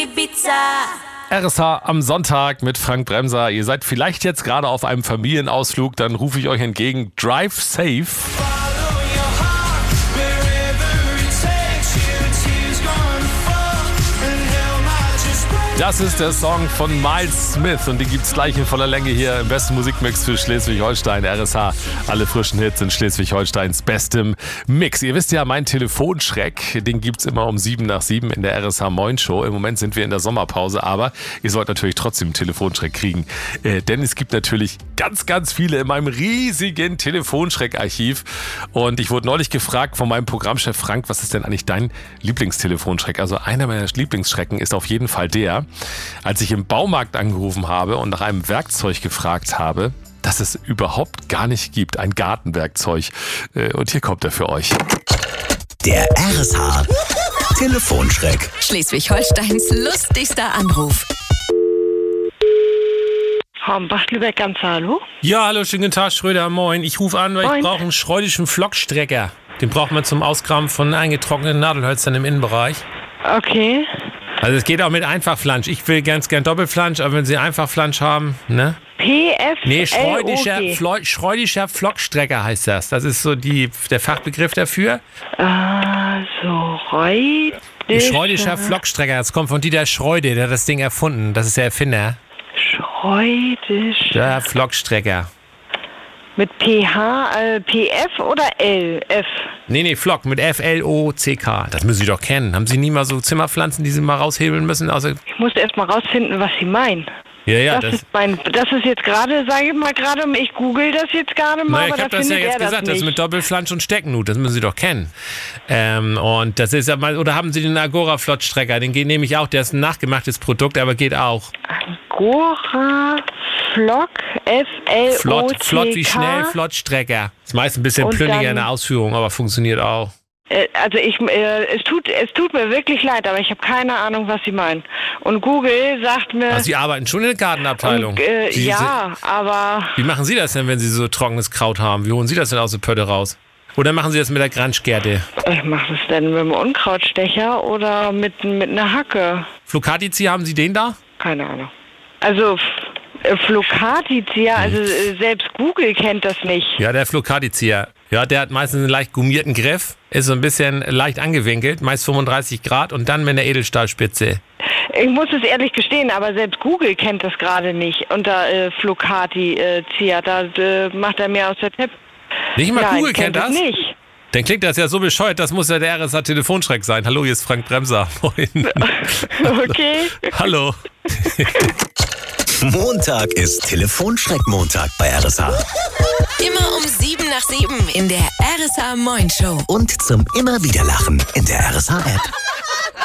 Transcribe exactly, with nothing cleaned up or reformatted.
Ibiza. R S H am Sonntag mit Frank Bremser. Ihr seid vielleicht jetzt gerade auf einem Familienausflug, dann rufe ich euch entgegen. Drive safe. Das ist der Song von Miles Smith und den gibt's gleich in voller Länge hier im besten Musikmix für Schleswig-Holstein. R S H, alle frischen Hits in Schleswig-Holsteins bestem Mix. Ihr wisst ja, mein Telefonschreck, den gibt's immer um sieben nach sieben in der R S H Moin Show. Im Moment sind wir in der Sommerpause, aber ihr sollt natürlich trotzdem einen Telefonschreck kriegen. Äh, denn es gibt natürlich ganz, ganz viele in meinem riesigen Telefonschreckarchiv. Und ich wurde neulich gefragt von meinem Programmchef Frank, was ist denn eigentlich dein Lieblingstelefonschreck? Also einer meiner Lieblingsschrecken ist auf jeden Fall der, als ich im Baumarkt angerufen habe und nach einem Werkzeug gefragt habe, das es überhaupt gar nicht gibt, ein Gartenwerkzeug. Und hier kommt er für euch. Der R S H Telefonschreck. Schleswig-Holsteins lustigster Anruf. Hornbach-Lübeck, ganz hallo? Ja, hallo, schönen guten Tag, Schröder, moin. Ich rufe an, weil Moin. ich brauche einen schreudischen Flockstrecker. Den braucht man zum Ausgraben von eingetrockneten Nadelhölzern im Innenbereich. Okay. Also es geht auch mit Einfachflansch. Ich will ganz gern Doppelflansch, aber wenn Sie Einfachflansch haben, ne? P F Nee, L O schreudischer, G. Flo- schreudischer Flockstrecker heißt das. Das ist so die, der Fachbegriff dafür. Also, heute. Schreudischer Flockstrecker, das kommt von Dieter Schreude, der hat das Ding erfunden. Das ist der Erfinder. Schreudisch. Der Flockstrecker. Mit P H, äh, P F oder L? F. Nee, nee, Flock mit F L O C K. Das müssen Sie doch kennen. Haben Sie nie mal so Zimmerpflanzen, die Sie mal raushebeln müssen? Außer Ich muss erst mal rausfinden, was Sie meinen. ja, ja, das, das... ist mein, das ist jetzt gerade, sage ich mal gerade, ich google das jetzt gerade mal, Nein, ich aber habe da das ja findet jetzt er gesagt, das das nicht. mit Doppelflansch und Stecknut, das müssen Sie doch kennen. Ähm, und das ist ja mal, oder haben Sie den Agora-Flottstrecker? Den geht nämlich auch, der ist ein nachgemachtes Produkt, aber geht auch. Agora Flock F L O C K. Flott, flott wie schnell, Flottstrecker. Ist meist ein bisschen Und plünniger dann- in der Ausführung, aber funktioniert auch. Äh, Also ich, äh, es tut, es tut mir wirklich leid, aber ich habe keine Ahnung, was Sie meinen. Und Google sagt mir, Also Sie arbeiten schon in der Gartenabteilung. und, äh, Sie, ja, aber Sie, wie machen Sie das denn, wenn Sie so trockenes Kraut haben? Wie holen Sie das denn aus der Pötte raus? Oder machen Sie das mit der Granschgerte? ich mache das denn mit einem Unkrautstecher oder mit mit einer Hacke? Flocatici, haben Sie den da? Keine Ahnung. Also f- äh, Flocatizia, also äh, selbst Google kennt das nicht. Ja, der Flocatizia. Ja, der hat meistens einen leicht gummierten Griff, ist so ein bisschen leicht angewinkelt, meist fünfunddreißig Grad und dann mit einer Edelstahlspitze. Ich muss es ehrlich gestehen, aber selbst Google kennt das gerade nicht unter äh, Flocatizia. Da äh, macht er mir aus der Tipp. Nicht mal Nein, Google kennt das? nicht. Dann klingt das ja so bescheuert, das muss ja der R S H-Telefonschreck sein. Hallo, hier ist Frank Bremser. Moin. Okay. Hallo. Montag ist Telefonschreck-Montag bei R S H. Immer um sieben nach sieben in der R S H Moin Show. Und zum immer wieder Lachen in der R S H-App.